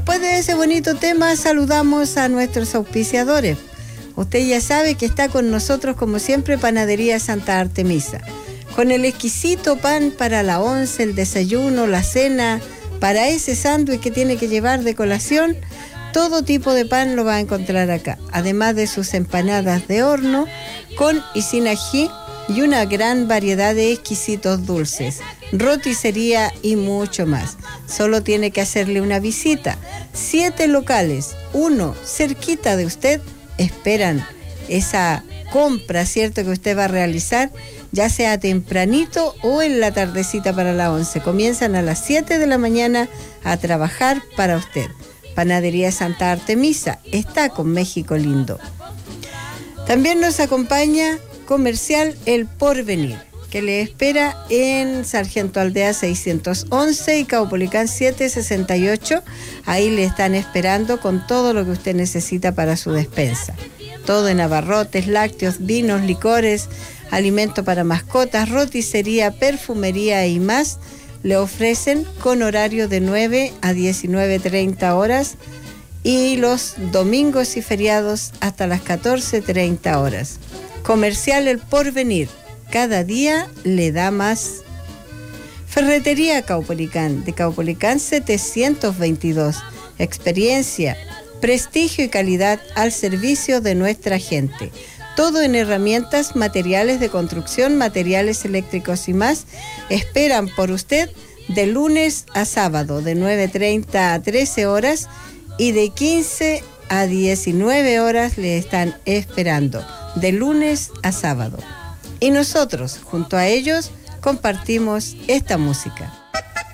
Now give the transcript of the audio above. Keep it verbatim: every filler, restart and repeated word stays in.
Después de ese bonito tema, saludamos a nuestros auspiciadores. Usted ya sabe que está con nosotros, como siempre, Panadería Santa Artemisa. Con el exquisito pan para la once, el desayuno, la cena, para ese sándwich que tiene que llevar de colación, todo tipo de pan lo va a encontrar acá. Además de sus empanadas de horno, con y sin ají, y una gran variedad de exquisitos dulces, roticería y mucho más. Solo tiene que hacerle una visita. Siete locales, uno cerquita de usted, esperan esa compra, ¿cierto?, que usted va a realizar, ya sea tempranito o en la tardecita para la once. Comienzan a las siete de la mañana a trabajar para usted. Panadería Santa Artemisa está con México lindo. También nos acompaña Comercial El Porvenir, que le espera en Sargento Aldea seiscientos once y Caupolicán setecientos sesenta y ocho. Ahí le están esperando con todo lo que usted necesita para su despensa. Todo en abarrotes, lácteos, vinos, licores, alimento para mascotas, roticería, perfumería y más. Le ofrecen con horario de nueve a diecinueve treinta horas y los domingos y feriados hasta las catorce treinta horas. Comercial El Porvenir, cada día le da más. Ferretería Caupolicán, de Caupolicán setecientos veintidós. Experiencia, prestigio y calidad al servicio de nuestra gente. Todo en herramientas, materiales de construcción, materiales eléctricos y más. Esperan por usted de lunes a sábado, de nueve treinta a trece horas y de quince a diecinueve horas le están esperando, de lunes a sábado. Y nosotros, junto a ellos, compartimos esta música.